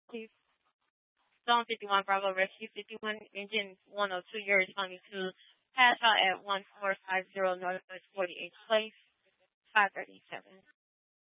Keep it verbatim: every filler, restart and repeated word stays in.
Please. Zone fifty-one, Bravo Rescue fifty-one, engine one oh two, you're responding to pass out at one four five zero Northwest forty-eighth Place, five thirty-seven.